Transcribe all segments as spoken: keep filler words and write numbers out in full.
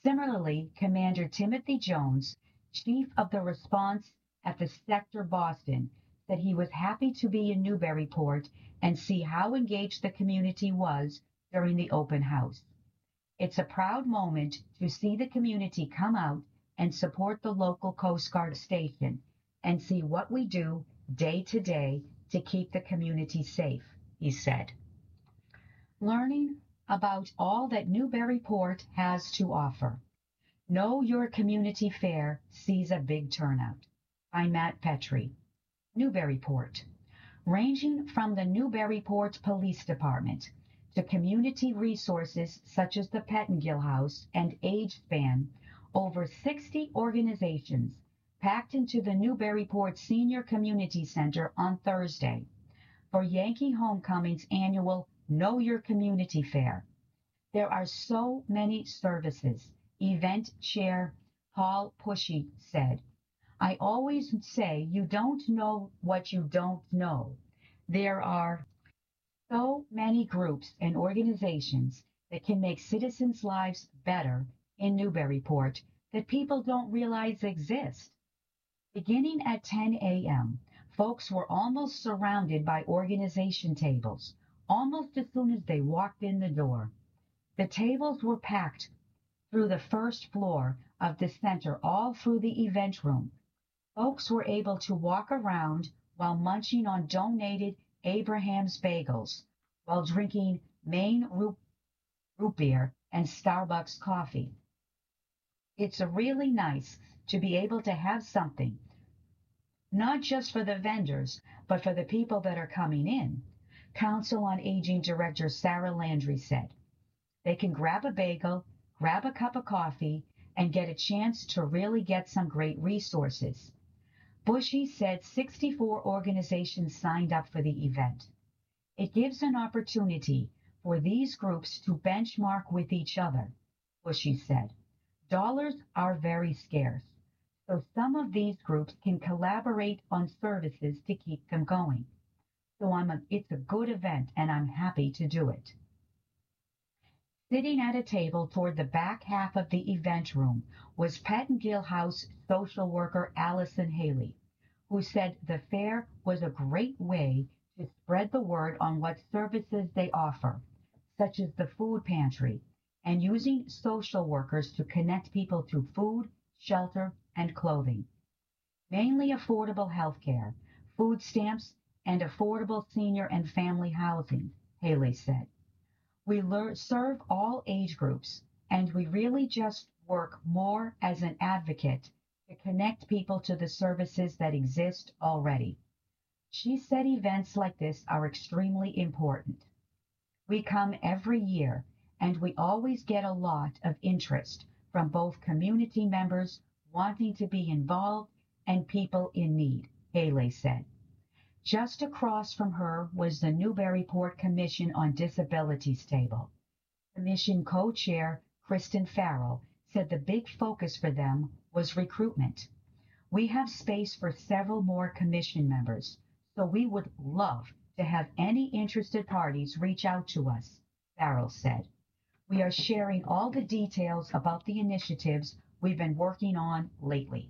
Similarly, Commander Timothy Jones, chief of the response at the Sector Boston, said he was happy to be in Newburyport and see how engaged the community was during the open house. It's a proud moment to see the community come out and support the local Coast Guard station and see what we do day to day to keep the community safe, he said. Learning about all that Newburyport has to offer. Know Your Community Fair sees a big turnout. By Matt Petrie. Newburyport. Ranging from the Newburyport Police Department to community resources such as the Pettingill House and AgeSpan, over sixty organizations packed into the Newburyport Senior Community Center on Thursday for Yankee Homecoming's annual Know Your Community Fair. There are so many services, event chair Paul Pushy said. I always say you don't know what you don't know. There are so many groups and organizations that can make citizens' lives better in Newburyport that people don't realize exist. Beginning at ten a.m., folks were almost surrounded by organization tables, almost as soon as they walked in the door. The tables were packed through the first floor of the center all through the event room. Folks were able to walk around while munching on donated Abraham's bagels, while drinking Maine root, root beer and Starbucks coffee. It's really nice to be able to have something, not just for the vendors, but for the people that are coming in, Council on Aging Director Sarah Landry said. They can grab a bagel, grab a cup of coffee, and get a chance to really get some great resources. Bushy said sixty-four organizations signed up for the event. It gives an opportunity for these groups to benchmark with each other, Bushy said. Dollars are very scarce, so some of these groups can collaborate on services to keep them going. So I'm a, it's a good event, and I'm happy to do it. Sitting at a table toward the back half of the event room was Pettingill House social worker Allison Haley, who said the fair was a great way to spread the word on what services they offer, such as the food pantry, and using social workers to connect people to food, shelter, and clothing. Mainly affordable health care, food stamps, and affordable senior and family housing, Haley said. We learn, serve all age groups, and we really just work more as an advocate to connect people to the services that exist already. She said events like this are extremely important. We come every year, and we always get a lot of interest from both community members wanting to be involved and people in need, Haley said. Just across from her was the Newburyport Commission on Disabilities table. Commission co-chair Kristen Farrell said the big focus for them was recruitment. We have space for several more commission members, so we would love to have any interested parties reach out to us, Farrell said. We are sharing all the details about the initiatives we've been working on lately.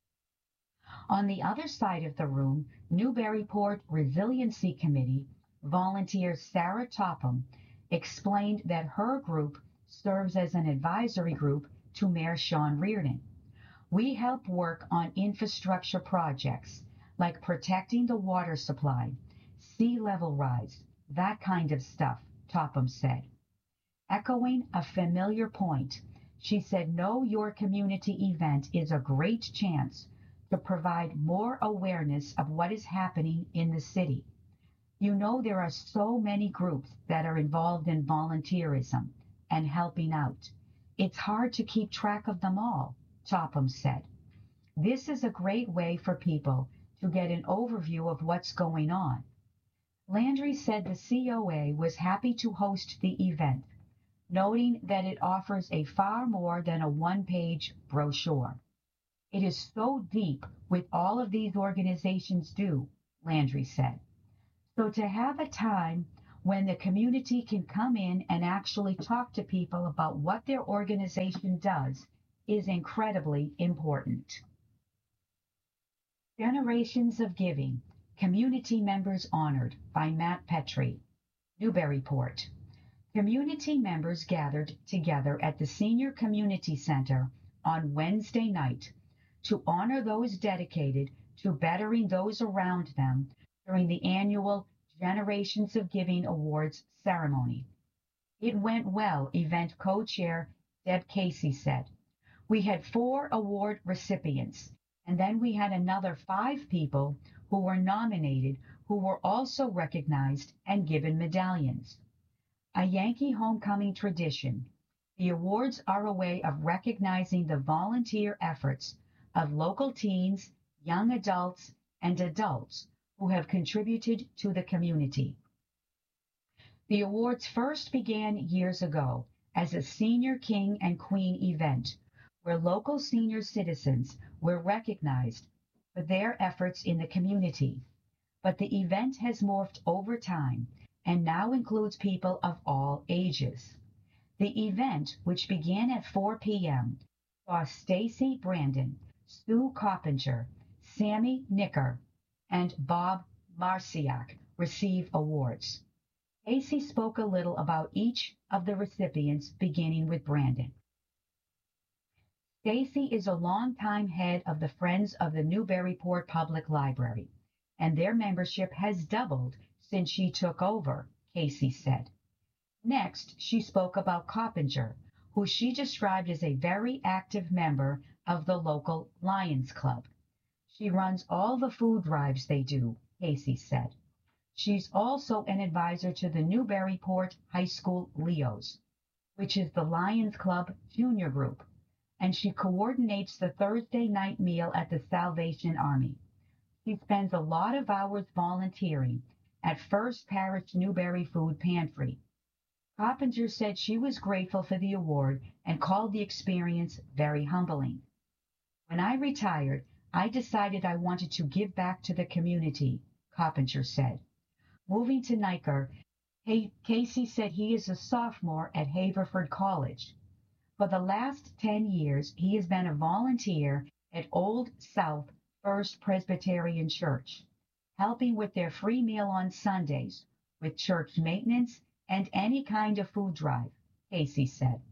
On the other side of the room, Newburyport Resiliency Committee volunteer Sarah Topham explained that her group serves as an advisory group to Mayor Sean Reardon. We help work on infrastructure projects like protecting the water supply, sea level rise, that kind of stuff, Topham said. Echoing a familiar point, she said Know Your Community event is a great chance to provide more awareness of what is happening in the city. You know, there are so many groups that are involved in volunteerism and helping out. It's hard to keep track of them all, Topham said. This is a great way for people to get an overview of what's going on. Landry said the C O A was happy to host the event, noting that it offers a far more than a one-page brochure. It is so deep with all of these organizations do, Landry said. So to have a time when the community can come in and actually talk to people about what their organization does is incredibly important. Generations of Giving, Community Members Honored by Matt Petrie, Newburyport. Community members gathered together at the Senior Community Center on Wednesday night to honor those dedicated to bettering those around them during the annual Generations of Giving Awards ceremony. It went well, event co-chair Deb Casey said. We had four award recipients, and then we had another five people who were nominated who were also recognized and given medallions. A Yankee homecoming tradition, the awards are a way of recognizing the volunteer efforts of local teens, young adults, and adults who have contributed to the community. The awards first began years ago as a Senior King and Queen event where local senior citizens were recognized for their efforts in the community. But the event has morphed over time and now includes people of all ages. The event, which began at four p.m., saw Stacy Brandon, Sue Coppinger, Sammy Nicker, and Bob Marciak receive awards. Casey spoke a little about each of the recipients, beginning with Brandon. Stacy is a longtime head of the Friends of the Newburyport Public Library, and their membership has doubled since she took over, Casey said. Next, she spoke about Coppinger, who she described as a very active member of the local Lions Club. She runs all the food drives they do, Casey said. She's also an advisor to the Newburyport High School Leos, which is the Lions Club junior group, and she coordinates the Thursday night meal at the Salvation Army. She spends a lot of hours volunteering at First Parish Newbury Food Pantry. Coppinger said she was grateful for the award and called the experience very humbling. When I retired, I decided I wanted to give back to the community, Coppinger said. Moving to Niker, Casey said he is a sophomore at Haverford College. For the last ten years, he has been a volunteer at Old South First Presbyterian Church, helping with their free meal on Sundays, with church maintenance and any kind of food drive, Casey said.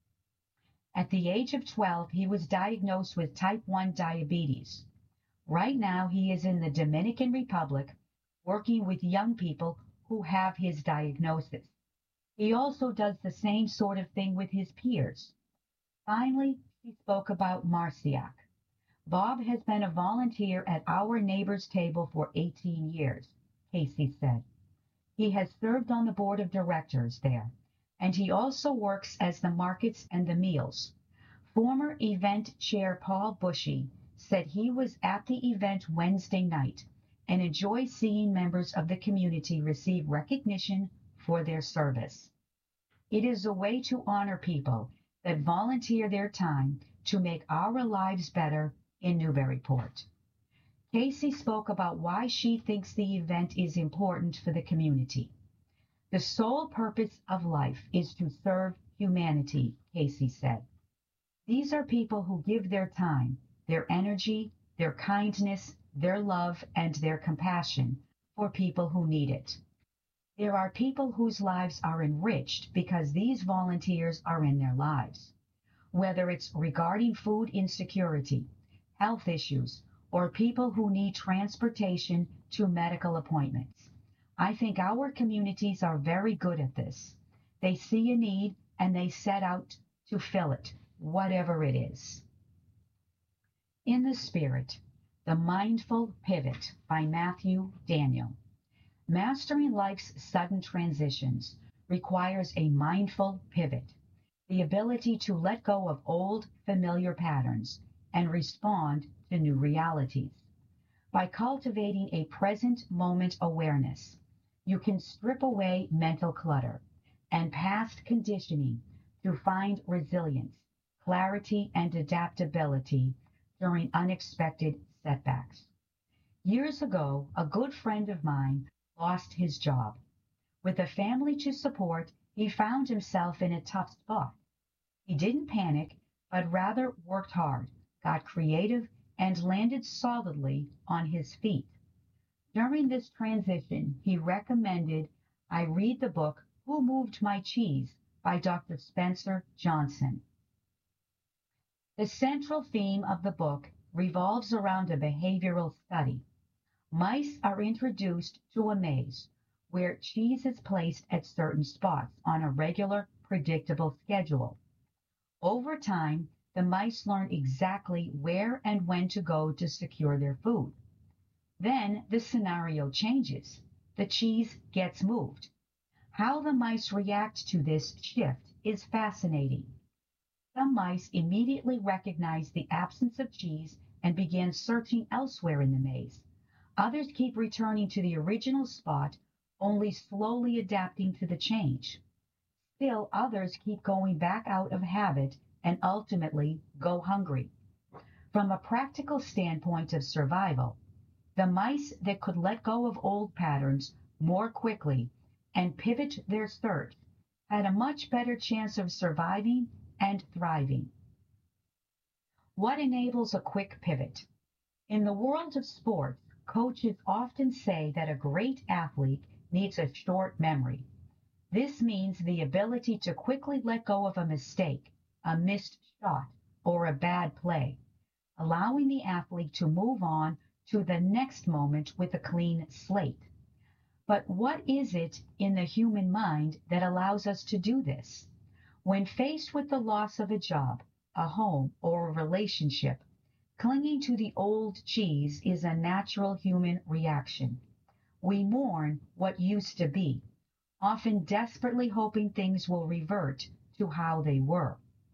At the age of twelve, he was diagnosed with type one diabetes. Right now, he is in the Dominican Republic, working with young people who have his diagnosis. He also does the same sort of thing with his peers. Finally, he spoke about Marciak. Bob has been a volunteer at Our Neighbor's Table for eighteen years, Casey said. He has served on the board of directors there, and he also works as the markets and the meals. Former event chair Paul Bushy said he was at the event Wednesday night and enjoys seeing members of the community receive recognition for their service. It is a way to honor people that volunteer their time to make our lives better in Newburyport. Casey spoke about why she thinks the event is important for the community. The sole purpose of life is to serve humanity, Casey said. These are people who give their time, their energy, their kindness, their love, and their compassion for people who need it. There are people whose lives are enriched because these volunteers are in their lives, whether it's regarding food insecurity, health issues, or people who need transportation to medical appointments. I think our communities are very good at this. They see a need and they set out to fill it, whatever it is. In the Spirit, The Mindful Pivot by Matthew Daniel. Mastering life's sudden transitions requires a mindful pivot, the ability to let go of old, familiar patterns and respond to new realities. By cultivating a present moment awareness, you can strip away mental clutter and past conditioning to find resilience, clarity, and adaptability during unexpected setbacks. Years ago, a good friend of mine lost his job. With a family to support, he found himself in a tough spot. He didn't panic, but rather worked hard, got creative, and landed solidly on his feet. During this transition, he recommended I read the book Who Moved My Cheese by Doctor Spencer Johnson. The central theme of the book revolves around a behavioral study. Mice are introduced to a maze where cheese is placed at certain spots on a regular, predictable schedule. Over time, the mice learn exactly where and when to go to secure their food. Then the scenario changes. The cheese gets moved. How the mice react to this shift is fascinating. Some mice immediately recognize the absence of cheese and begin searching elsewhere in the maze. Others keep returning to the original spot, only slowly adapting to the change. Still, others keep going back out of habit and ultimately go hungry. From a practical standpoint of survival, the mice that could let go of old patterns more quickly and pivot their search had a much better chance of surviving and thriving. What enables a quick pivot? In the world of sports, coaches often say that a great athlete needs a short memory. This means the ability to quickly let go of a mistake, a missed shot, or a bad play, allowing the athlete to move on to the next moment with a clean slate. But what is it in the human mind that allows us to do this? When faced with the loss of a job, a home, or a relationship, clinging to the old cheese is a natural human reaction. We mourn what used to be, often desperately hoping things will revert to how they were.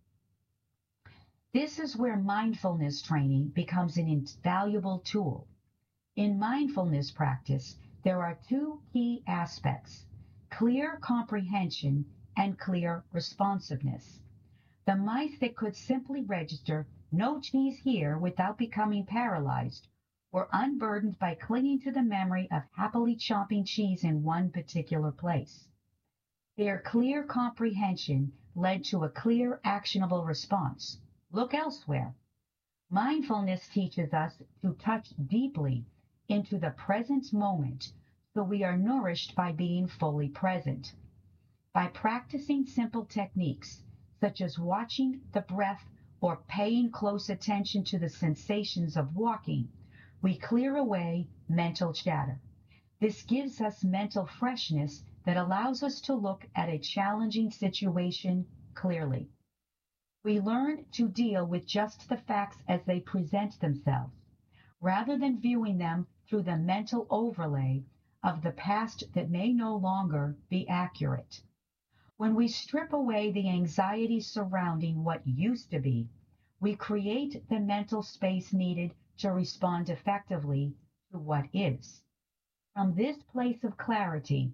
This is where mindfulness training becomes an invaluable tool. In mindfulness practice, there are two key aspects: clear comprehension and clear responsiveness. The mice that could simply register no cheese here without becoming paralyzed were unburdened by clinging to the memory of happily chomping cheese in one particular place. Their clear comprehension led to a clear, actionable response. Look elsewhere. Mindfulness teaches us to touch deeply into the present moment so we are nourished by being fully present. By practicing simple techniques, such as watching the breath or paying close attention to the sensations of walking, we clear away mental chatter. This gives us mental freshness that allows us to look at a challenging situation clearly. We learn to deal with just the facts as they present themselves, rather than viewing them through the mental overlay of the past that may no longer be accurate. When we strip away the anxiety surrounding what used to be, we create the mental space needed to respond effectively to what is. From this place of clarity,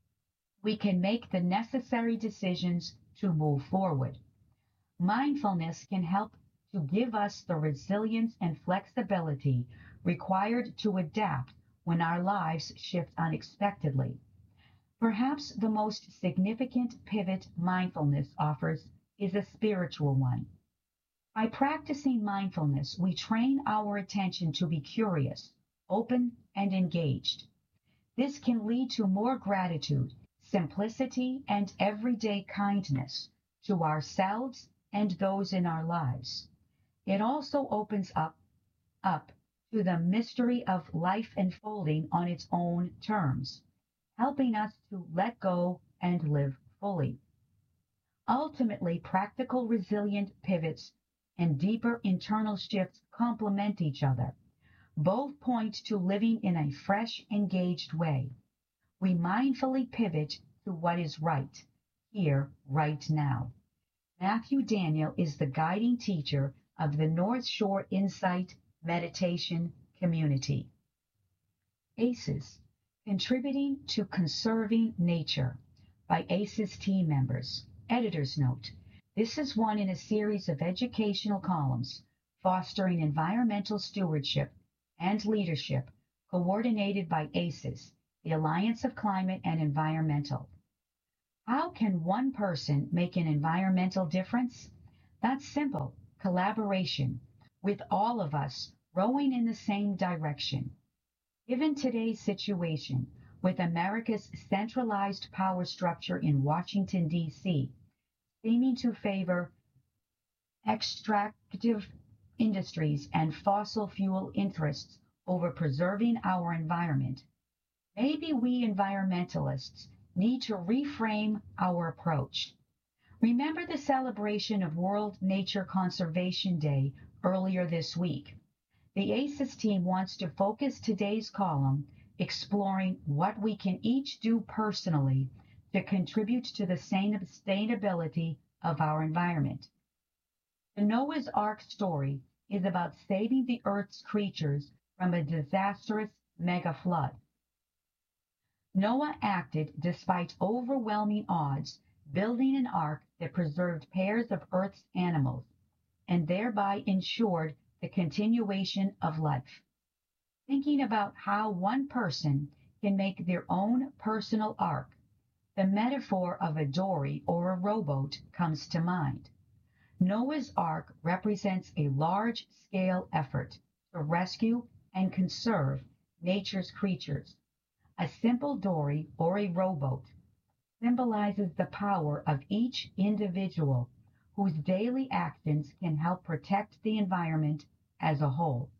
we can make the necessary decisions to move forward. Mindfulness can help to give us the resilience and flexibility required to adapt when our lives shift unexpectedly. Perhaps the most significant pivot mindfulness offers is a spiritual one. By practicing mindfulness, we train our attention to be curious, open, and engaged. This can lead to more gratitude, simplicity, and everyday kindness to ourselves and those in our lives. It also opens up, up to the mystery of life unfolding on its own terms, helping us to let go and live fully. Ultimately, practical resilient pivots and deeper internal shifts complement each other. Both point to living in a fresh, engaged way. We mindfully pivot to what is right, here, right now. Matthew Daniel is the guiding teacher of the North Shore Insight Meditation Community. ACEs, Contributing to Conserving Nature by ACEs team members. Editor's note: this is one in a series of educational columns fostering environmental stewardship and leadership coordinated by ACEs the Alliance of Climate and Environmental. How can one person make an environmental difference? That's simple. Collaboration, with all of us rowing in the same direction. Given today's situation, with America's centralized power structure in Washington, D C, seeming to favor extractive industries and fossil fuel interests over preserving our environment, maybe we environmentalists need to reframe our approach. Remember the celebration of World Nature Conservation Day earlier this week. The A C E S team wants to focus today's column exploring what we can each do personally to contribute to the sustainability of our environment. The Noah's Ark story is about saving the Earth's creatures from a disastrous mega flood. Noah acted despite overwhelming odds, building an ark that preserved pairs of Earth's animals and thereby ensured the continuation of life. Thinking about how one person can make their own personal ark, the metaphor of a dory or a rowboat comes to mind. Noah's Ark represents a large-scale effort to rescue and conserve nature's creatures. A simple dory or a rowboat symbolizes the power of each individual whose daily actions can help protect the environment as a whole.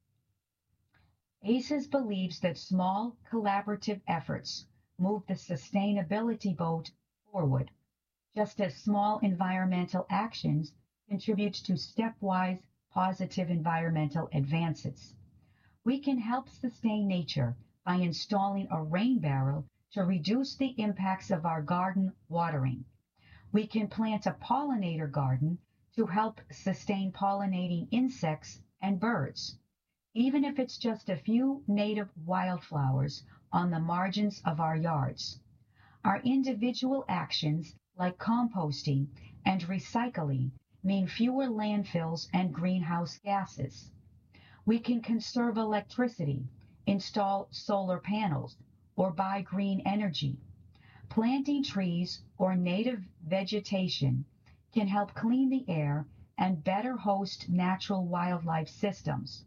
A C E S believes that small collaborative efforts move the sustainability boat forward, just as small environmental actions contribute to stepwise positive environmental advances. We can help sustain nature by installing a rain barrel to reduce the impacts of our garden watering. We can plant a pollinator garden to help sustain pollinating insects and birds, even if it's just a few native wildflowers on the margins of our yards. Our individual actions, like composting and recycling, mean fewer landfills and greenhouse gases. We can conserve electricity, install solar panels, or buy green energy. Planting trees or native vegetation can help clean the air and better host natural wildlife systems.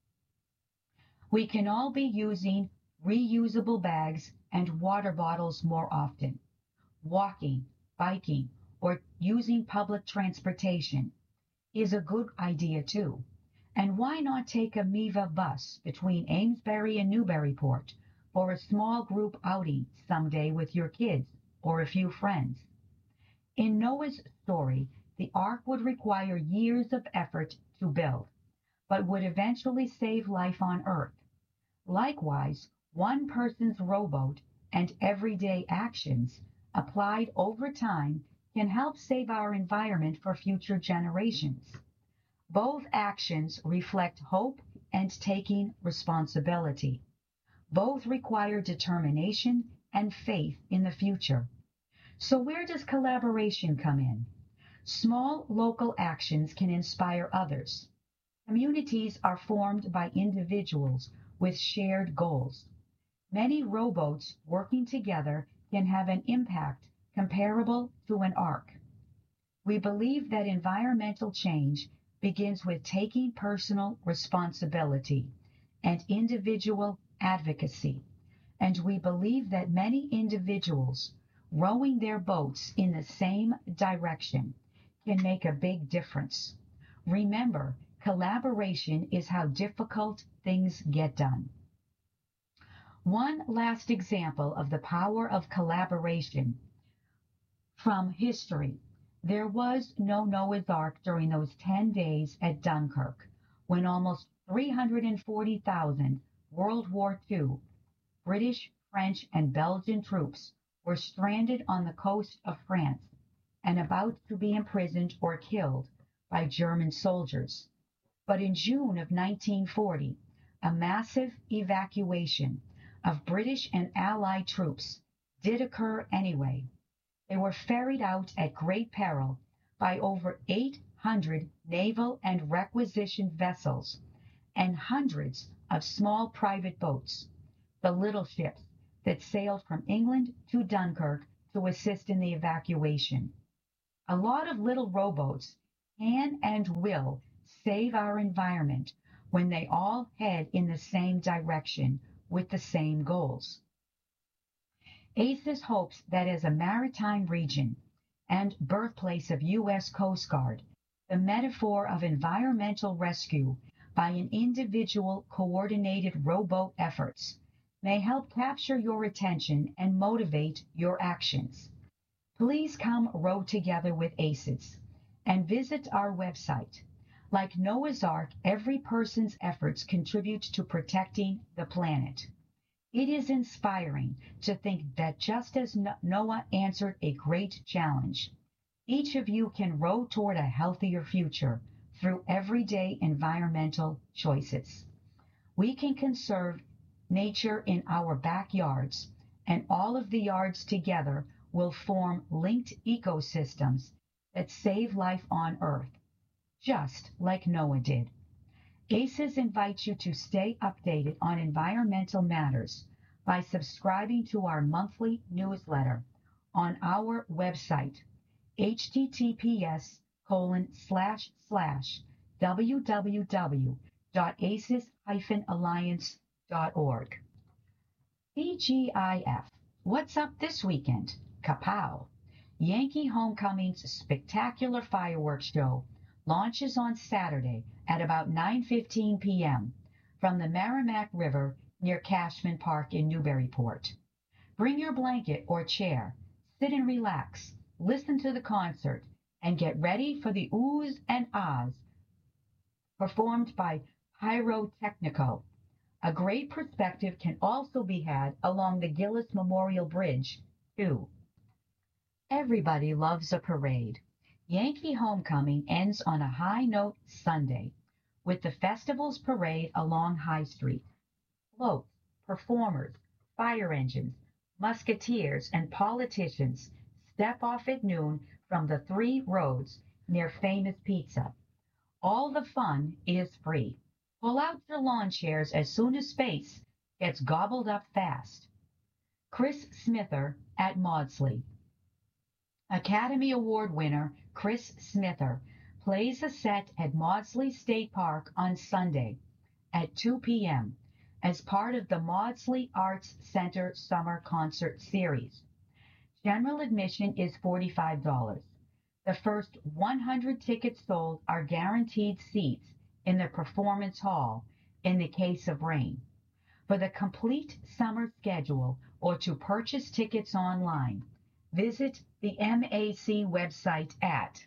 We can all be using reusable bags and water bottles more often. Walking, biking, or using public transportation is a good idea too. And why not take a MEVA bus between Amesbury and Newburyport for a small group outing someday with your kids or a few friends? In Noah's story, the ark would require years of effort to build, but would eventually save life on Earth. Likewise, one person's rowboat and everyday actions applied over time can help save our environment for future generations. Both actions reflect hope and taking responsibility. Both require determination and faith in the future. So where does collaboration come in? Small local actions can inspire others. Communities are formed by individuals with shared goals. Many rowboats working together can have an impact comparable to an ark. We believe that environmental change begins with taking personal responsibility and individual advocacy, and we believe that many individuals rowing their boats in the same direction can make a big difference. Remember, collaboration is how difficult things get done. One last example of the power of collaboration from history. There was no Noah's Ark during those ten days at Dunkirk, when almost three hundred forty thousand World War Two British, French, and Belgian troops were stranded on the coast of France and about to be imprisoned or killed by German soldiers. But in June of nineteen forty, a massive evacuation of British and Allied troops did occur anyway. They were ferried out at great peril by over eight hundred naval and requisitioned vessels and hundreds of small private boats, the little ships that sailed from England to Dunkirk to assist in the evacuation. A lot of little rowboats can and will save our environment when they all head in the same direction with the same goals. ACES hopes that as a maritime region and birthplace of U S Coast Guard, the metaphor of environmental rescue by an individual coordinated rowboat efforts may help capture your attention and motivate your actions. Please come row together with ACES and visit our website. Like Noah's Ark, every person's efforts contribute to protecting the planet. It is inspiring to think that just as Noah answered a great challenge, each of you can row toward a healthier future through everyday environmental choices. We can conserve nature in our backyards, and all of the yards together will form linked ecosystems that save life on Earth, just like Noah did. ACES invites you to stay updated on environmental matters by subscribing to our monthly newsletter on our website, https colon slash slash www dot aces dash alliance dot org. T G I F, what's up this weekend? Kapow! Yankee Homecoming's spectacular fireworks show launches on Saturday at about nine fifteen p.m. from the Merrimack River near Cashman Park in Newburyport. Bring your blanket or chair, sit and relax, listen to the concert, and get ready for the oohs and ahs performed by Pyrotechnico. A great perspective can also be had along the Gillis Memorial Bridge, too. Everybody loves a parade. Yankee Homecoming ends on a high note Sunday with the festival's parade along High Street. Floats, performers, fire engines, musketeers, and politicians step off at noon from the Three Roads near Famous Pizza. All the fun is free. Pull out your lawn chairs as soon as space gets gobbled up fast. Chris Smither at Maudsley. Academy Award winner Chris Smither plays a set at Maudsley State Park on Sunday at two p.m. as part of the Maudsley Arts Center Summer Concert Series. General admission is forty-five dollars. The first one hundred tickets sold are guaranteed seats in the performance hall in the case of rain. For the complete summer schedule or to purchase tickets online, visit the M A C website at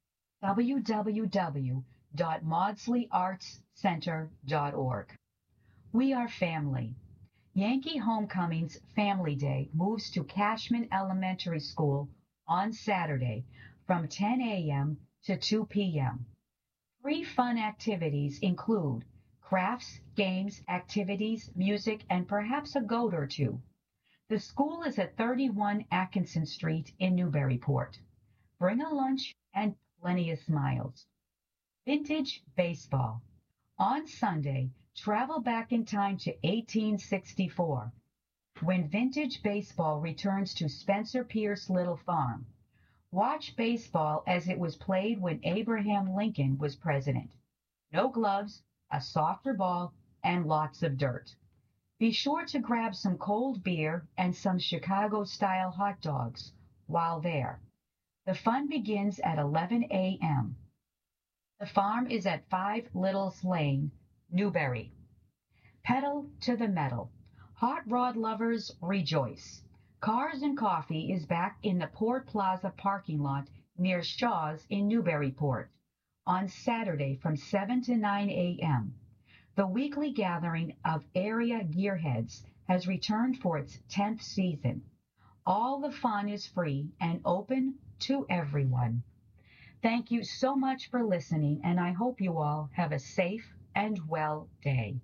w w w dot maudsley arts center dot org. We are family. Yankee Homecoming's Family Day moves to Cashman Elementary School on Saturday from ten a.m. to two p.m. Free fun activities include crafts, games, activities, music, and perhaps a goat or two. The school is at thirty-one Atkinson Street in Newburyport. Bring a lunch and plenty of smiles. Vintage baseball. On Sunday, travel back in time to eighteen sixty-four, when vintage baseball returns to Spencer Pierce Little Farm. Watch baseball as it was played when Abraham Lincoln was president. No gloves, a softer ball, and lots of dirt. Be sure to grab some cold beer and some Chicago-style hot dogs while there. The fun begins at eleven a.m. The farm is at five Littles Lane, Newbury. Pedal to the metal. Hot rod lovers rejoice. Cars and Coffee is back in the Port Plaza parking lot near Shaw's in Newburyport on Saturday from seven to nine a.m. The weekly gathering of area gearheads has returned for its tenth season. All the fun is free and open to everyone. Thank you so much for listening, and I hope you all have a safe and well day.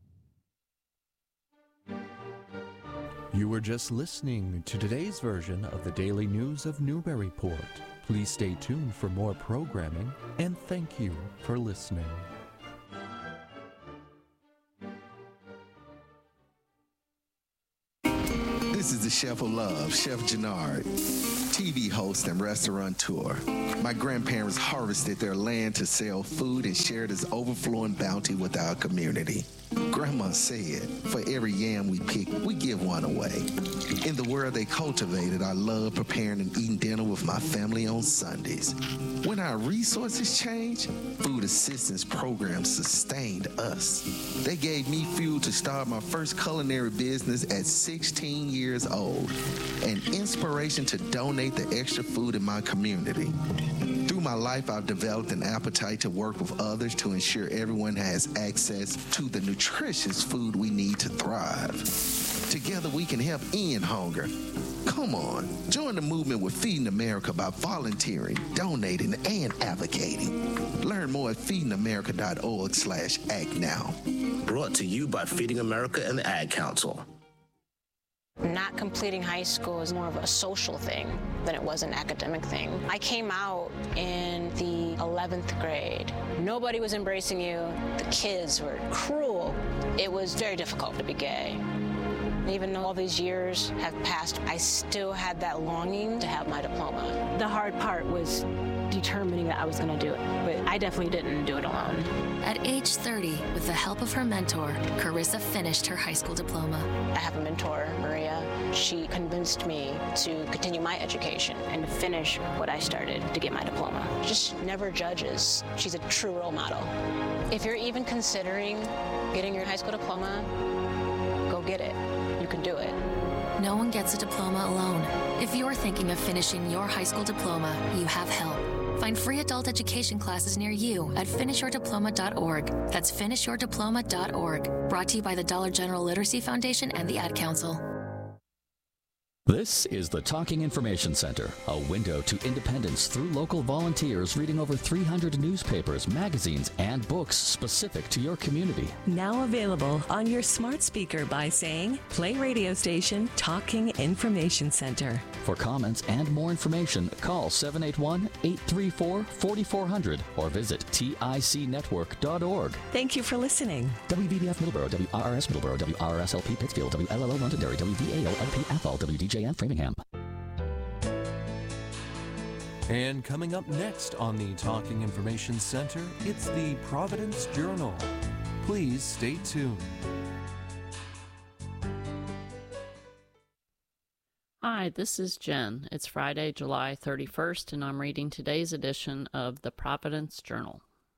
You were just listening to today's version of the Daily News of Newburyport. Please stay tuned for more programming, and thank you for listening. This is the chef of love, Chef Jannard, T V host and restaurateur. My grandparents harvested their land to sell food and share this overflowing bounty with our community. Grandma said, for every yam we pick, we give one away. In the world they cultivated, I love preparing and eating dinner with my family on Sundays. When our resources changed, food assistance programs sustained us. They gave me fuel to start my first culinary business at sixteen years old, and inspiration to donate the extra food in my community. Through my life, I've developed an appetite to work with others to ensure everyone has access to the nutritious food we need to thrive. Together, we can help end hunger. Come on, join the movement with Feeding America by volunteering, donating, and advocating. Learn more at feeding america dot org slash act now. Brought to you by Feeding America and the Ad Council. Not completing high school is more of a social thing than it was an academic thing. I came out in the eleventh grade. Nobody was embracing you. The kids were cruel. It was very difficult to be gay. Even though all these years have passed, I still had that longing to have my diploma. The hard part was determining that I was going to do it, but I definitely didn't do it alone. At age thirty, with the help of her mentor, Carissa finished her high school diploma. I have a mentor, Maria. She convinced me to continue my education and to finish what I started to get my diploma. Just never judges. She's a true role model. If you're even considering getting your high school diploma, go get it. You can do it. No one gets a diploma alone. If you're thinking of finishing your high school diploma, you have help. Find free adult education classes near you at finish your diploma dot org. That's finish your diploma dot org. Brought to you by the Dollar General Literacy Foundation and the Ad Council. This is the Talking Information Center, a window to independence through local volunteers reading over three hundred newspapers, magazines, and books specific to your community. Now available on your smart speaker by saying, play radio station Talking Information Center. For comments and more information, call seven eight one, eight three four, four four zero zero or visit tic network dot org. Thank you for listening. W B B F Middleborough, W R R S Middleborough, W R R S L P Pittsfield, W L L O Londonderry, W V A O L P Athol, W D J N Framingham. And coming up next on the Talking Information Center, it's the Providence Journal. Please stay tuned. Hi, this is Jen. It's Friday, July thirty-first, and I'm reading today's edition of the Providence Journal.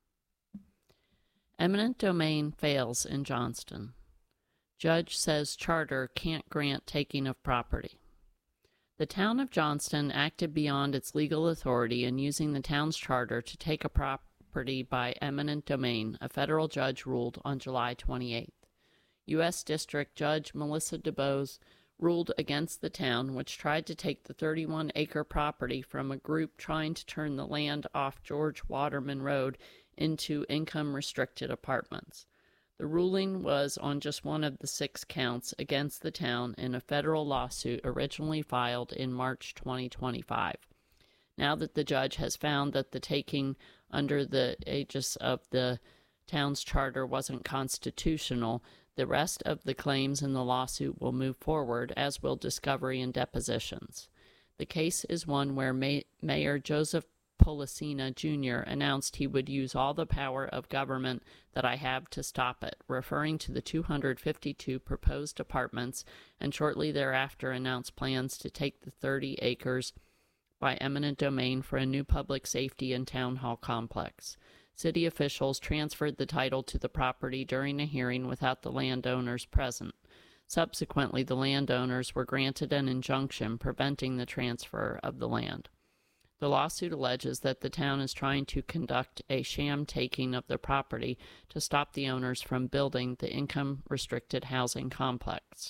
Eminent domain fails in Johnston. Judge says charter can't grant taking of property. The town of Johnston acted beyond its legal authority in using the town's charter to take a property by eminent domain, a federal judge ruled on July twenty-eighth. U S District Judge Melissa DuBose ruled against the town, which tried to take the thirty-one acre property from a group trying to turn the land off George Waterman Road into income-restricted apartments. The ruling was on just one of the six counts against the town in a federal lawsuit originally filed in March twenty twenty-five. Now that the judge has found that the taking under the aegis of the town's charter wasn't constitutional, the rest of the claims in the lawsuit will move forward, as will discovery and depositions. The case is one where May- Mayor Joseph Policina Junior announced he would use all the power of government that I have to stop it, referring to the two hundred fifty-two proposed apartments, and shortly thereafter announced plans to take the thirty acres by eminent domain for a new public safety and town hall complex. City officials transferred the title to the property during a hearing without the landowners present. Subsequently, the landowners were granted an injunction preventing the transfer of the land. The lawsuit alleges that the town is trying to conduct a sham taking of the property to stop the owners from building the income-restricted housing complex.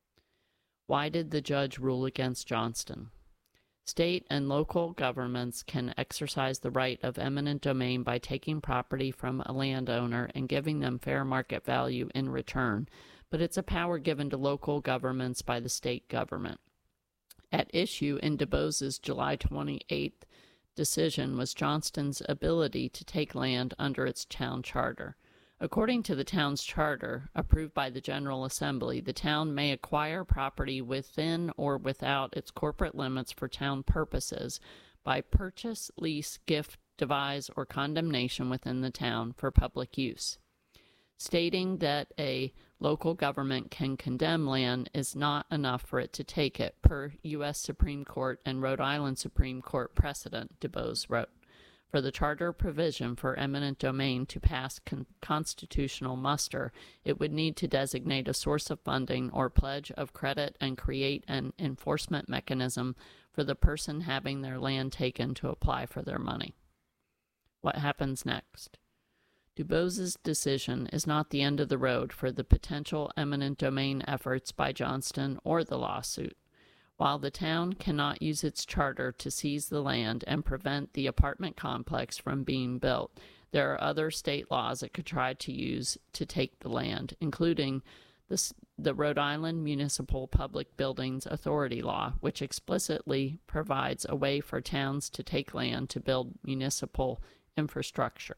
Why did the judge rule against Johnston? State and local governments can exercise the right of eminent domain by taking property from a landowner and giving them fair market value in return, but it's a power given to local governments by the state government. At issue in DuBose's July twenty-eighth decision was Johnston's ability to take land under its town charter. According to the town's charter, approved by the General Assembly, the town may acquire property within or without its corporate limits for town purposes by purchase, lease, gift, devise, or condemnation within the town for public use. Stating that a local government can condemn land is not enough for it to take it, per U S Supreme Court and Rhode Island Supreme Court precedent, DuBose wrote. For the charter provision for eminent domain to pass con- constitutional muster, it would need to designate a source of funding or pledge of credit and create an enforcement mechanism for the person having their land taken to apply for their money. What happens next? DuBose's decision is not the end of the road for the potential eminent domain efforts by Johnston or the lawsuit. While the town cannot use its charter to seize the land and prevent the apartment complex from being built, there are other state laws it could try to use to take the land, including the, the Rhode Island Municipal Public Buildings Authority Law, which explicitly provides a way for towns to take land to build municipal infrastructure.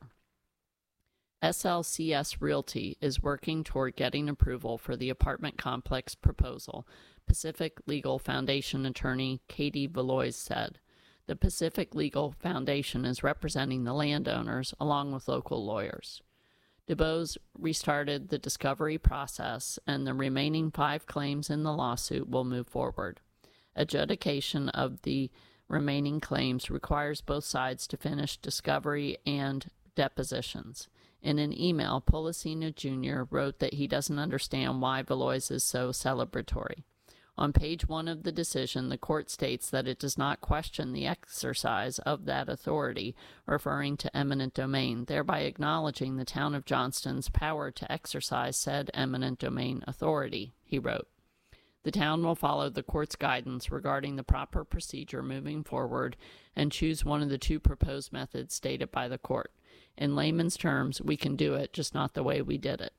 S L C S Realty is working toward getting approval for the apartment complex proposal, Pacific Legal Foundation attorney Katie Valois said. The Pacific Legal Foundation is representing the landowners along with local lawyers. DuBose restarted the discovery process, and the remaining five claims in the lawsuit will move forward. Adjudication of the remaining claims requires both sides to finish discovery and depositions. In an email, Policino Junior wrote that he doesn't understand why Valois is so celebratory. On page one of the decision, the court states that it does not question the exercise of that authority, referring to eminent domain, thereby acknowledging the town of Johnston's power to exercise said eminent domain authority, he wrote. The town will follow the court's guidance regarding the proper procedure moving forward and choose one of the two proposed methods stated by the court. In layman's terms, we can do it, just not the way we did it.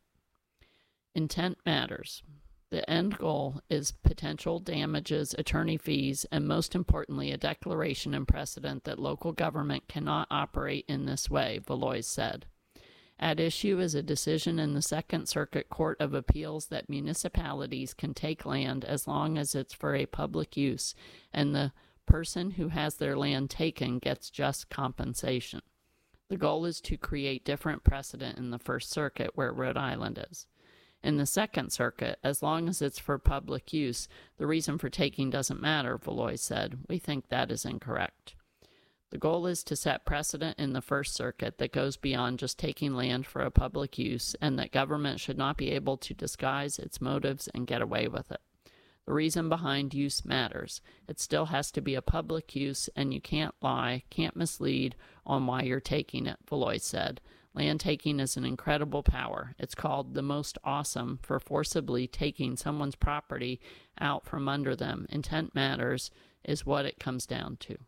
Intent matters. The end goal is potential damages, attorney fees, and most importantly, a declaration and precedent that local government cannot operate in this way, Valois said. At issue is a decision in the Second Circuit Court of Appeals that municipalities can take land as long as it's for a public use, and the person who has their land taken gets just compensation. The goal is to create different precedent in the First Circuit, where Rhode Island is. In the Second Circuit, as long as it's for public use, the reason for taking doesn't matter, Valois said. We think that is incorrect. The goal is to set precedent in the First Circuit that goes beyond just taking land for a public use, and that government should not be able to disguise its motives and get away with it. The reason behind use matters. It still has to be a public use, and you can't lie, can't mislead on why you're taking it, Valois said. Land taking is an incredible power. It's called the most awesome for forcibly taking someone's property out from under them. Intent matters is what it comes down to.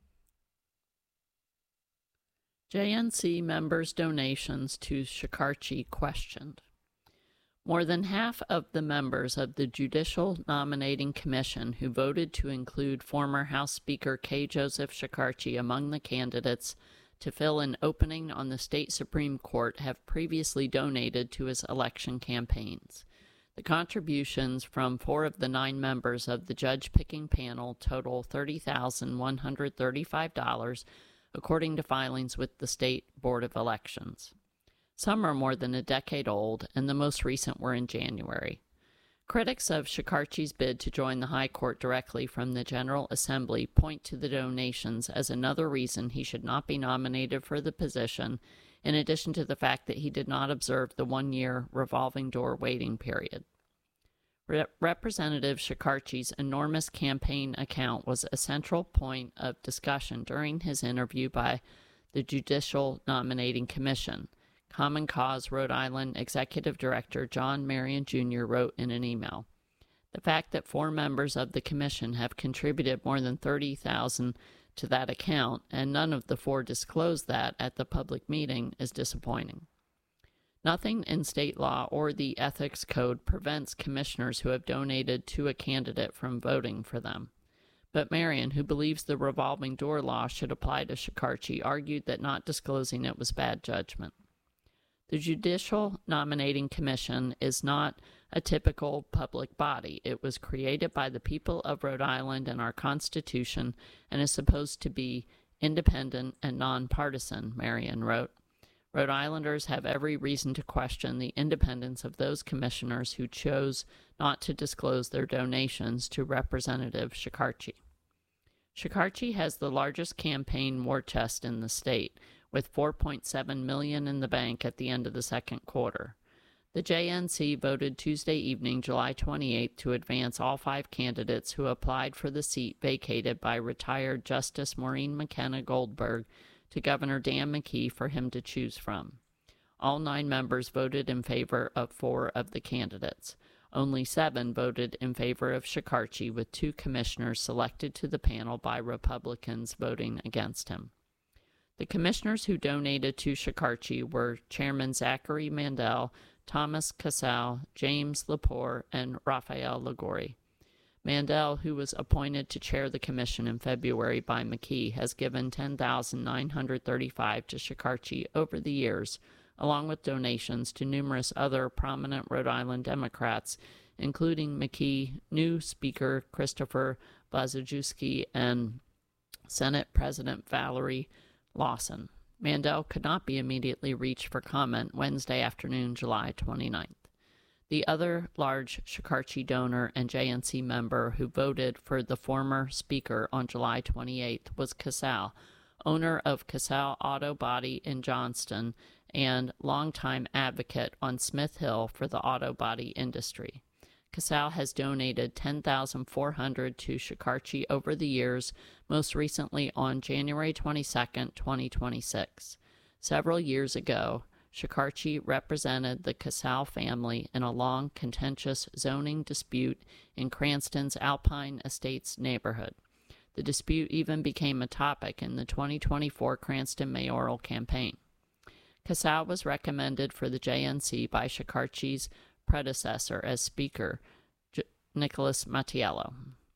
J N C members' donations to Shekarchi questioned. More than half of the members of the Judicial Nominating Commission who voted to include former House Speaker K. Joseph Shekarchi among the candidates to fill an opening on the state Supreme Court have previously donated to his election campaigns. The contributions from four of the nine members of the judge-picking panel total thirty thousand one hundred thirty-five dollars, according to filings with the State Board of Elections. Some are more than a decade old, and the most recent were in January. Critics of Shekarchi's bid to join the High Court directly from the General Assembly point to the donations as another reason he should not be nominated for the position, in addition to the fact that he did not observe the one-year revolving door waiting period. Re- Representative Shekarchi's enormous campaign account was a central point of discussion during his interview by the Judicial Nominating Commission. Common Cause Rhode Island Executive Director John Marion Junior wrote in an email, "The fact that four members of the commission have contributed more than thirty thousand dollars to that account, and none of the four disclosed that at the public meeting, is disappointing. Nothing in state law or the ethics code prevents commissioners who have donated to a candidate from voting for them. But Marion, who believes the revolving door law should apply to Shekarchi, argued that not disclosing it was bad judgment. The Judicial Nominating Commission is not a typical public body. It was created by the people of Rhode Island and our Constitution and is supposed to be independent and nonpartisan, Marion wrote. Rhode Islanders have every reason to question the independence of those commissioners who chose not to disclose their donations to Representative Shekarchi. Shekarchi has the largest campaign war chest in the state, with four point seven million dollars in the bank at the end of the second quarter. The J N C voted Tuesday evening, July twenty-eighth, to advance all five candidates who applied for the seat vacated by retired Justice Maureen McKenna Goldberg to Governor Dan McKee for him to choose from. All nine members voted in favor of four of the candidates. Only seven voted in favor of Shekarchi, with two commissioners selected to the panel by Republicans voting against him. The commissioners who donated to Shekarchi were Chairman Zachary Mandel, Thomas Casale, James Lepore, and Raphael Ligori. Mandel, who was appointed to chair the commission in February by McKee, has given ten thousand nine hundred thirty-five dollars to Shekarchi over the years, along with donations to numerous other prominent Rhode Island Democrats, including McKee, new Speaker Christopher Blazejewski, and Senate President Valerie Lawson. Mandel could not be immediately reached for comment Wednesday afternoon, July twenty-ninth. The other large Shekarchi donor and J N C member who voted for the former speaker on July twenty-eighth was Casale, owner of Casale Auto Body in Johnston and longtime advocate on Smith Hill for the auto body industry. Casale has donated ten thousand four hundred dollars to Shekarchi over the years, most recently on January twenty-second, twenty twenty-six. Several years ago, Shekarchi represented the Casale family in a long, contentious zoning dispute in Cranston's Alpine Estates neighborhood. The dispute even became a topic in the twenty twenty-four Cranston mayoral campaign. Casale was recommended for the J N C by Shekarchi's predecessor as Speaker, J- Nicholas Mattiello.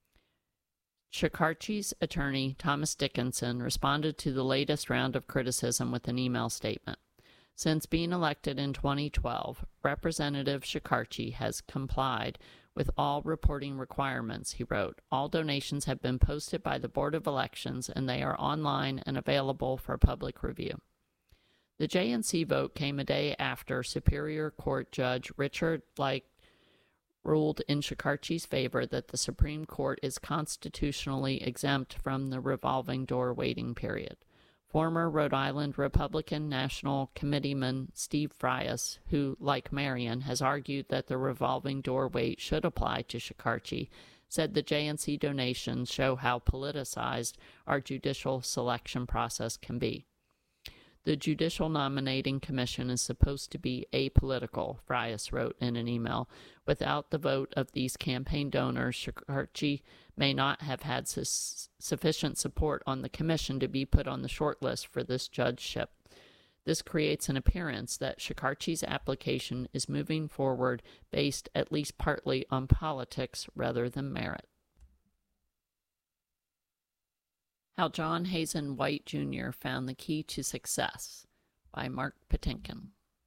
Shekarchi's attorney, Thomas Dickinson, responded to the latest round of criticism with an email statement. Since being elected in twenty twelve, Representative Shekarchi has complied with all reporting requirements, he wrote. All donations have been posted by the Board of Elections, and they are online and available for public review. The J N C vote came a day after Superior Court Judge Richard Light ruled in Shekarchi's favor that the Supreme Court is constitutionally exempt from the revolving door waiting period. Former Rhode Island Republican National Committeeman Steve Frias, who, like Marion, has argued that the revolving door wait should apply to Shekarchi, said the J N C donations show how politicized our judicial selection process can be. The Judicial Nominating Commission is supposed to be apolitical, Frias wrote in an email. Without the vote of these campaign donors, Shekarchi may not have had su- sufficient support on the commission to be put on the short list for this judgeship. This creates an appearance that Shekarchi's application is moving forward based at least partly on politics rather than merit. How John Hazen White Junior Found the Key to Success by Mark Patinkin.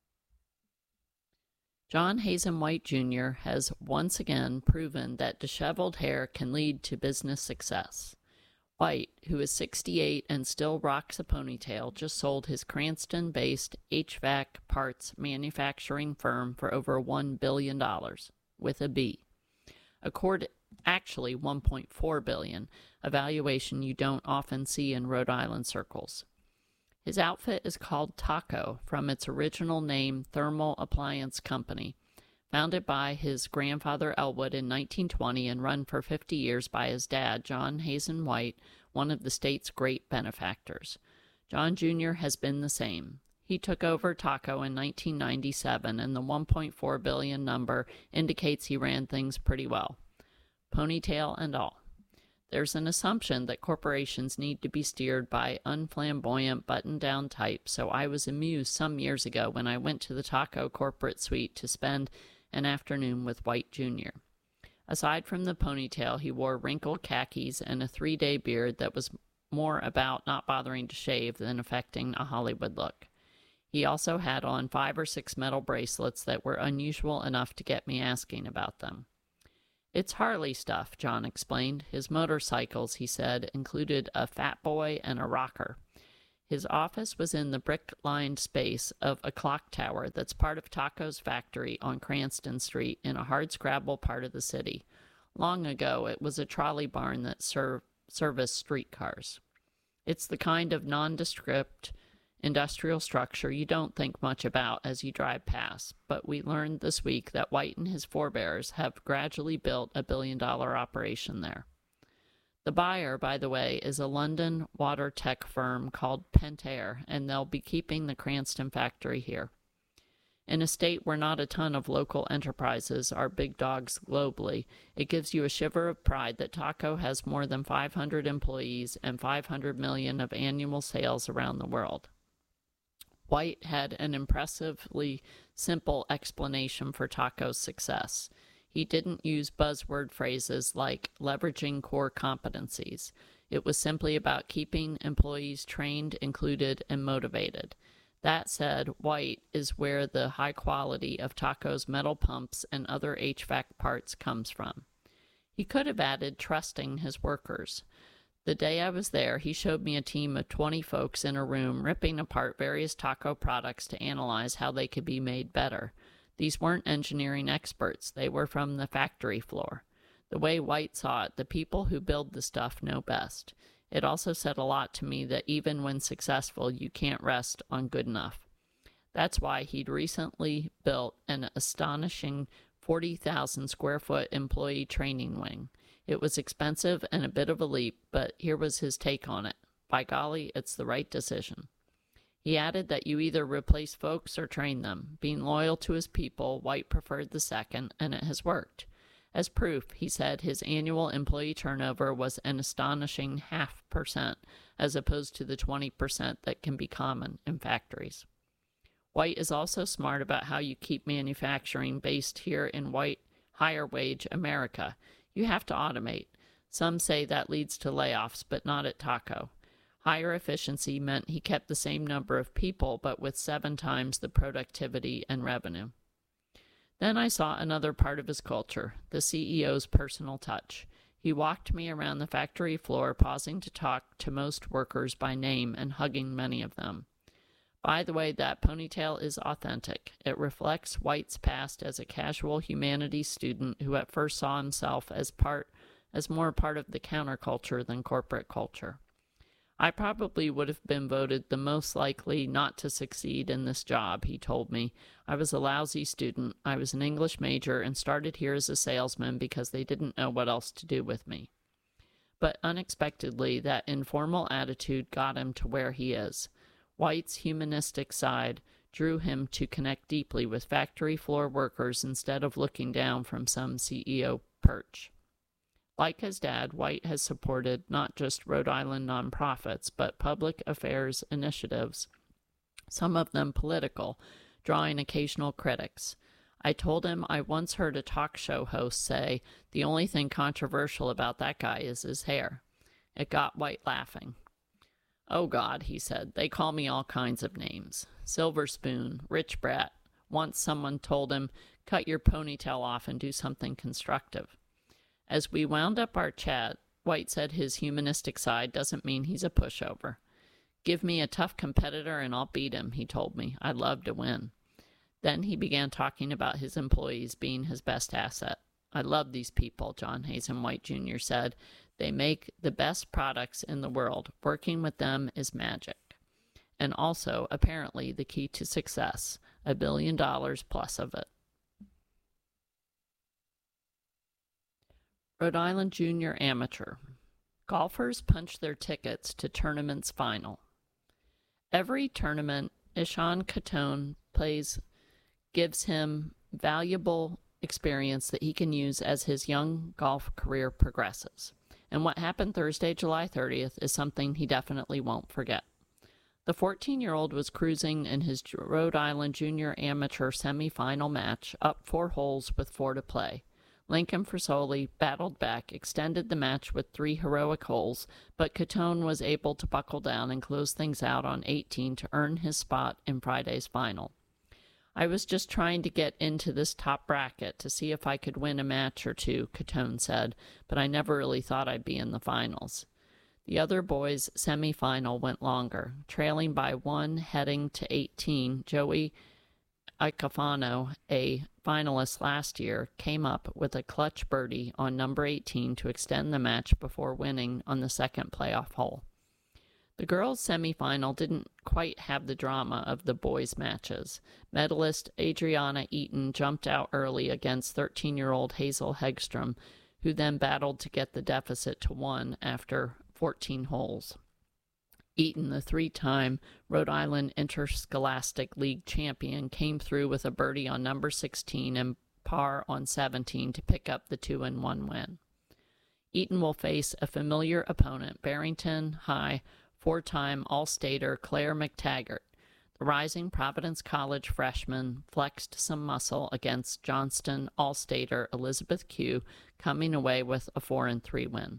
John Hazen White Junior has once again proven that disheveled hair can lead to business success. White, who is sixty-eight and still rocks a ponytail, just sold his Cranston-based H V A C parts manufacturing firm for over one billion dollars, with a B. Accord, actually one point four billion dollars, a valuation you don't often see in Rhode Island circles. His outfit is called Taco, from its original name Thermal Appliance Company, founded by his grandfather Elwood in nineteen twenty and run for fifty years by his dad, John Hazen White, one of the state's great benefactors. John Junior has been the same. He took over Taco in nineteen ninety-seven, and the one point four billion dollars number indicates he ran things pretty well, ponytail and all. There's an assumption that corporations need to be steered by unflamboyant, button-down types, so I was amused some years ago when I went to the Taco corporate suite to spend an afternoon with White Junior Aside from the ponytail, he wore wrinkled khakis and a three-day beard that was more about not bothering to shave than affecting a Hollywood look. He also had on five or six metal bracelets that were unusual enough to get me asking about them. It's Harley stuff, John explained. His motorcycles, he said, included a Fat Boy and a rocker. His office was in the brick-lined space of a clock tower that's part of Taco's factory on Cranston Street in a hardscrabble part of the city. Long ago, it was a trolley barn that served serviced streetcars. It's the kind of nondescript industrial structure you don't think much about as you drive past, but we learned this week that White and his forebears have gradually built a billion-dollar operation there. The buyer, by the way, is a London water tech firm called Pentair, and they'll be keeping the Cranston factory here. In a state where not a ton of local enterprises are big dogs globally, it gives you a shiver of pride that Taco has more than five hundred employees and five hundred million dollars of annual sales around the world. White had an impressively simple explanation for Taco's success. He didn't use buzzword phrases like leveraging core competencies. It was simply about keeping employees trained, included, and motivated. That said, White is where the high quality of Taco's metal pumps and other H V A C parts comes from. He could have added trusting his workers. The day I was there, he showed me a team of twenty folks in a room ripping apart various Taco products to analyze how they could be made better. These weren't engineering experts. They were from the factory floor. The way White saw it, the people who build the stuff know best. It also said a lot to me that even when successful, you can't rest on good enough. That's why he'd recently built an astonishing forty thousand square foot employee training wing. It was expensive and a bit of a leap, but here was his take on it. By golly, it's the right decision. He added that you either replace folks or train them. Being loyal to his people, White preferred the second, and it has worked. As proof, he said his annual employee turnover was an astonishing half percent, as opposed to the twenty percent that can be common in factories. White is also smart about how you keep manufacturing based here in white, higher wage America. You have to automate. Some say that leads to layoffs, but not at Taco. Higher efficiency meant he kept the same number of people, but with seven times the productivity and revenue. Then I saw another part of his culture, the C E O's personal touch. He walked me around the factory floor, pausing to talk to most workers by name and hugging many of them. By the way, that ponytail is authentic. It reflects White's past as a casual humanities student who at first saw himself as part, as more part of the counterculture than corporate culture. I probably would have been voted the most likely not to succeed in this job, he told me. I was a lousy student. I was an English major and started here as a salesman because they didn't know what else to do with me. But unexpectedly, that informal attitude got him to where he is. White's humanistic side drew him to connect deeply with factory floor workers instead of looking down from some C E O perch. Like his dad, White has supported not just Rhode Island nonprofits, but public affairs initiatives, some of them political, drawing occasional critics. I told him I once heard a talk show host say the only thing controversial about that guy is his hair. It got White laughing. Oh God, he said, they call me all kinds of names. Silver spoon, rich brat. Once someone told him, cut your ponytail off and do something constructive. As we wound up our chat, White said his humanistic side doesn't mean he's a pushover. Give me a tough competitor and I'll beat him, he told me. I love to win. Then he began talking about his employees being his best asset. I love these people, John Hazen White Junior said. They make the best products in the world. Working with them is magic. And also, apparently, the key to success, a billion dollars plus of it. Rhode Island Junior Amateur. Golfers punch their tickets to tournament's final. Every tournament Ishan Katone plays gives him valuable experience that he can use as his young golf career progresses. And what happened Thursday, July thirtieth, is something he definitely won't forget. The fourteen-year-old was cruising in his Rhode Island Junior Amateur semifinal match, up four holes with four to play. Lincoln Frisoli battled back, extended the match with three heroic holes, but Catone was able to buckle down and close things out on eighteen to earn his spot in Friday's final. I was just trying to get into this top bracket to see if I could win a match or two, Catone said, but I never really thought I'd be in the finals. The other boys' semifinal went longer. Trailing by one heading to eighteen, Joey Icofano, a finalist last year, came up with a clutch birdie on number eighteen to extend the match before winning on the second playoff hole. The girls' semifinal didn't quite have the drama of the boys' matches. Medalist Adriana Eaton jumped out early against thirteen-year-old Hazel Hegstrom, who then battled to get the deficit to one after fourteen holes. Eaton, the three-time Rhode Island Interscholastic League champion, came through with a birdie on number sixteen and par on seventeen to pick up the two and one win. Eaton will face a familiar opponent, Barrington High four-time All-Stater Claire McTaggart. The rising Providence College freshman flexed some muscle against Johnston All-Stater Elizabeth Q, coming away with a four and three win.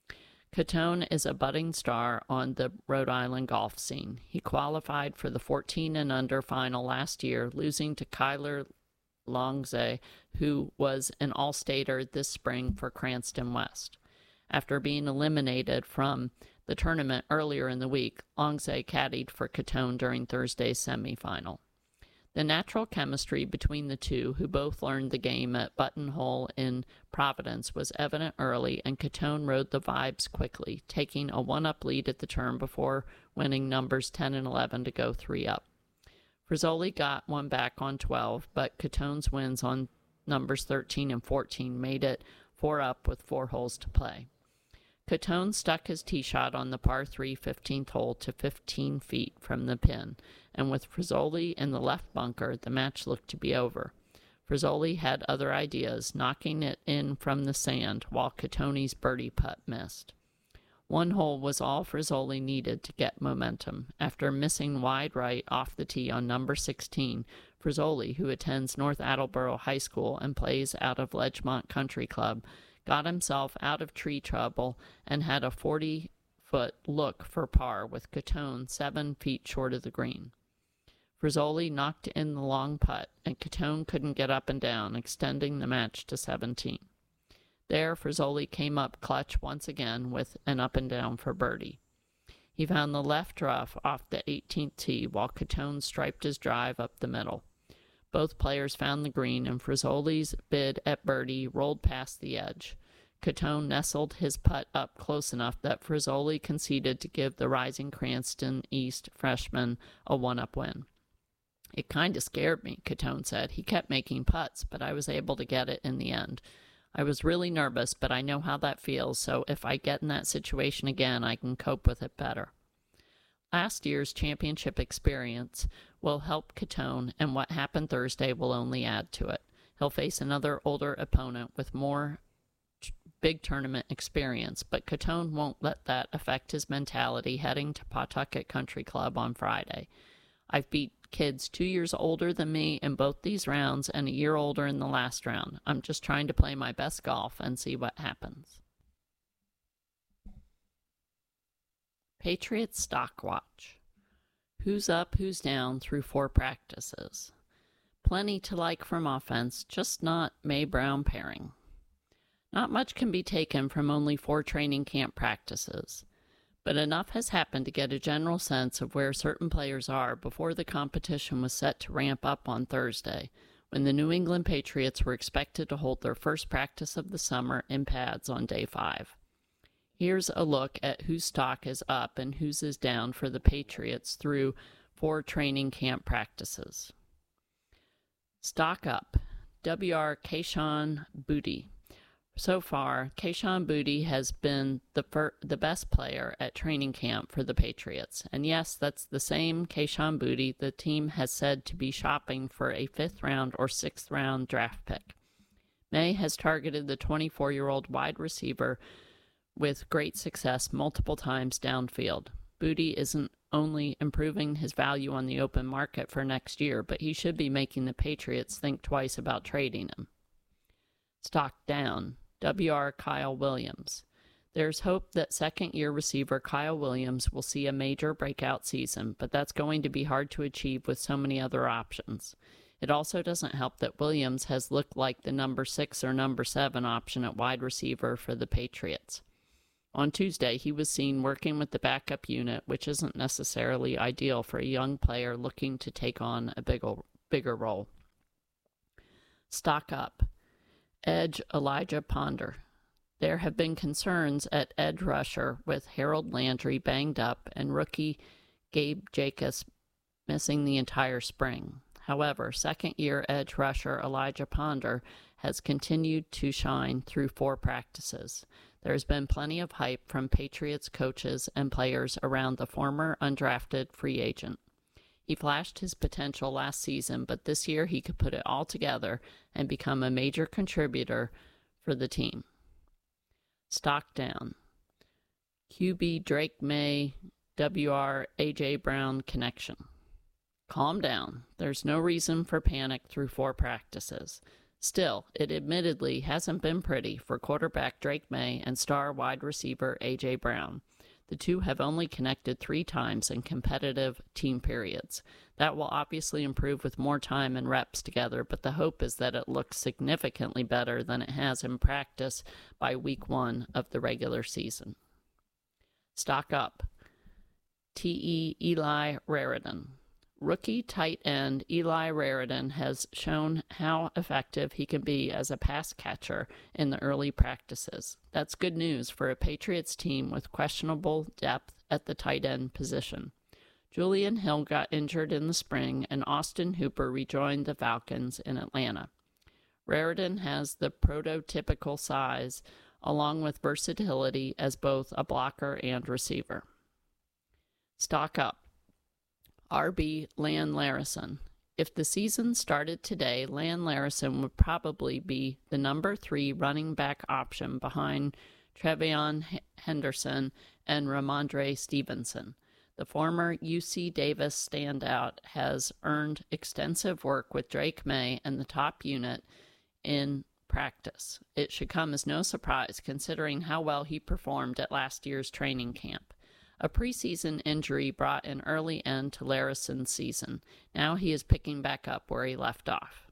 Catone is a budding star on the Rhode Island golf scene. He qualified for the fourteen and under final last year, losing to Kyler Longze, who was an All-Stater this spring for Cranston West. After being eliminated from the tournament earlier in the week, Longze caddied for Catone during Thursday's semifinal. The natural chemistry between the two, who both learned the game at Buttonhole in Providence, was evident early, and Catone rode the vibes quickly, taking a one-up lead at the turn before winning numbers ten and eleven to go three up. Frisoli got one back on twelve, but Catone's wins on numbers thirteen and fourteen made it four up with four holes to play. Catone stuck his tee shot on the par three fifteenth hole to fifteen feet from the pin, and with Frisoli in the left bunker, the match looked to be over. Frisoli had other ideas, knocking it in from the sand, while Catone's birdie putt missed. One hole was all Frisoli needed to get momentum. After missing wide right off the tee on number sixteen, Frisoli, who attends North Attleboro High School and plays out of Ledgemont Country Club, got himself out of tree trouble and had a forty-foot look for par with Catone seven feet short of the green. Frisoli knocked in the long putt, and Catone couldn't get up and down, extending the match to seventeen. There, Frisoli came up clutch once again with an up and down for birdie. He found the left rough off the eighteenth tee, while Catone striped his drive up the middle. Both players found the green, and Frisoli's bid at birdie rolled past the edge. Catone nestled his putt up close enough that Frisoli conceded to give the rising Cranston East freshman a one-up win. "It kind of scared me," Catone said. "He kept making putts, but I was able to get it in the end. I was really nervous, but I know how that feels, so if I get in that situation again, I can cope with it better." Last year's championship experience will help Catone, and what happened Thursday will only add to it. He'll face another older opponent with more t- big tournament experience, but Catone won't let that affect his mentality heading to Pawtucket Country Club on Friday. "I've beat kids two years older than me in both these rounds and a year older in the last round. I'm just trying to play my best golf and see what happens." Patriots Stock Watch. Who's up, who's down through four practices. Plenty to like from offense, just not May Brown pairing. Not much can be taken from only four training camp practices, but enough has happened to get a general sense of where certain players are before the competition was set to ramp up on Thursday, when the New England Patriots were expected to hold their first practice of the summer in pads on day five. Here's a look at whose stock is up and whose is down for the Patriots through four training camp practices. Stock up. W R Kayshon Boutte. So far, Kayshon Boutte has been the fir- the best player at training camp for the Patriots. And yes, that's the same Kayshon Boutte the team has said to be shopping for a fifth round or sixth round draft pick. May has targeted the twenty-four-year-old wide receiver with great success multiple times downfield. Boutte isn't only improving his value on the open market for next year, but he should be making the Patriots think twice about trading him. Stock down. W R Kyle Williams. There's hope that second-year receiver Kyle Williams will see a major breakout season, but that's going to be hard to achieve with so many other options. It also doesn't help that Williams has looked like the number six or number seven option at wide receiver for the Patriots. On Tuesday, he was seen working with the backup unit, which isn't necessarily ideal for a young player looking to take on a bigger, bigger role. Stock up. Edge Elijah Ponder. There have been concerns at edge rusher with Harold Landry banged up and rookie Gabe Jacobs missing the entire spring. However, second-year edge rusher Elijah Ponder has continued to shine through four practices. There has been plenty of hype from Patriots coaches and players around the former undrafted free agent. He flashed his potential last season, but this year he could put it all together and become a major contributor for the team. Stock down. Q B Drake May, W R A J Brown connection. Calm down. There's no reason for panic through four practices. Still, it admittedly hasn't been pretty for quarterback Drake May and star wide receiver A J Brown. The two have only connected three times in competitive team periods. That will obviously improve with more time and reps together, but the hope is that it looks significantly better than it has in practice by week one of the regular season. Stock up. T E Eli Raridan. Rookie tight end Eli Raridan has shown how effective he can be as a pass catcher in the early practices. That's good news for a Patriots team with questionable depth at the tight end position. Julian Hill got injured in the spring, and Austin Hooper rejoined the Falcons in Atlanta. Raridan has the prototypical size, along with versatility as both a blocker and receiver. Stock up. R B Lan Larison. If the season started today, Lan Larison would probably be the number three running back option behind Trevion Henderson and Ramondre Stevenson. The former U C Davis standout has earned extensive work with Drake May and the top unit in practice. It should come as no surprise considering how well he performed at last year's training camp. A preseason injury brought an early end to Larison's season. Now he is picking back up where he left off.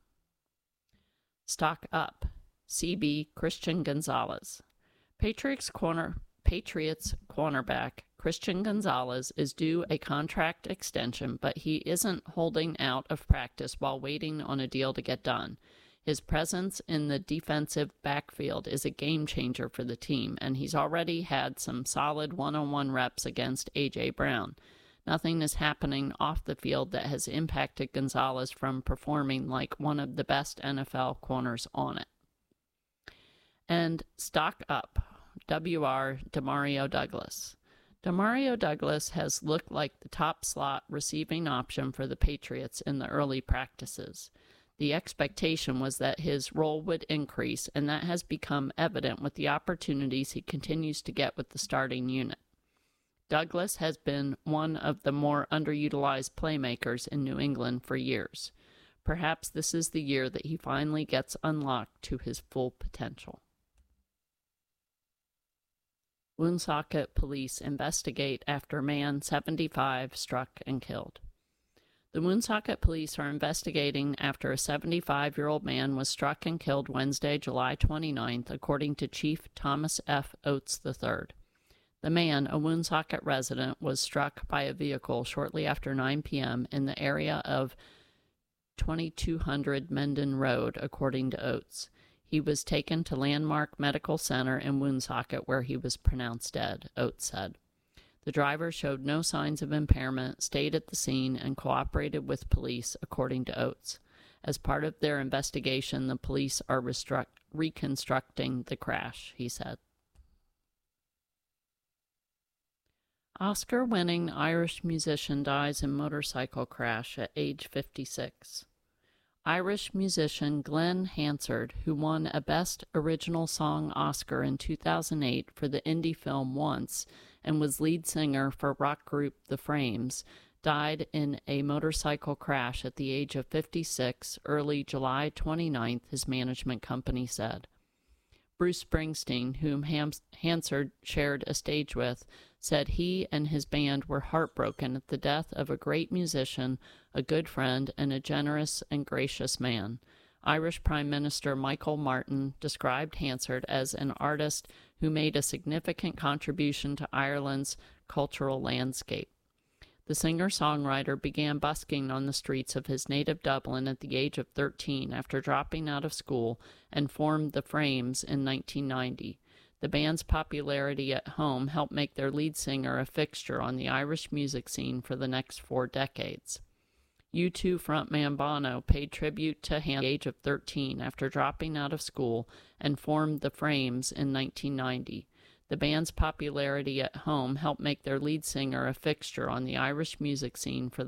Stock up. C B Christian Gonzalez. Patriots corner Patriots cornerback Christian Gonzalez is due a contract extension, but he isn't holding out of practice while waiting on a deal to get done. His presence in the defensive backfield is a game changer for the team, and he's already had some solid one-on-one reps against A J Brown. Nothing is happening off the field that has impacted Gonzalez from performing like one of the best N F L corners on it. And stock up. W R Demario Douglas. Demario Douglas has looked like the top slot receiving option for the Patriots in the early practices. The expectation was that his role would increase, and that has become evident with the opportunities he continues to get with the starting unit. Douglas has been one of the more underutilized playmakers in New England for years. Perhaps this is the year that he finally gets unlocked to his full potential. Woonsocket police investigate after man seventy-five struck and killed. The Woonsocket police are investigating after a seventy-five-year-old man was struck and killed Wednesday, July twenty-ninth, according to Chief Thomas F. Oates the third. The man, a Woonsocket resident, was struck by a vehicle shortly after nine p.m. in the area of twenty-two hundred Menden Road, according to Oates. He was taken to Landmark Medical Center in Woonsocket, where he was pronounced dead, Oates said. The driver showed no signs of impairment, stayed at the scene, and cooperated with police, according to Oates. As part of their investigation, the police are restruct- reconstructing the crash, he said. Oscar-winning Irish musician dies in motorcycle crash at age fifty-six. Irish musician Glenn Hansard, who won a Best Original Song Oscar in two thousand eight for the indie film Once, and was lead singer for rock group The Frames, died in a motorcycle crash at the age of fifty-six, early July twenty-ninth, his management company said. Bruce Springsteen, whom Hansard shared a stage with, said he and his band were heartbroken at the death of a great musician, a good friend, and a generous and gracious man. Irish Prime Minister Michael Martin described Hansard as an artist who made a significant contribution to Ireland's cultural landscape. The singer-songwriter began busking on the streets of his native Dublin at the age of thirteen after dropping out of school and formed The Frames in nineteen ninety. The band's popularity at home helped make their lead singer a fixture on the Irish music scene for the next four decades. U two frontman Bono paid tribute to Hansard at the age of thirteen after dropping out of school and formed The Frames in nineteen ninety. The band's popularity at home helped make their lead singer a fixture on the Irish music scene for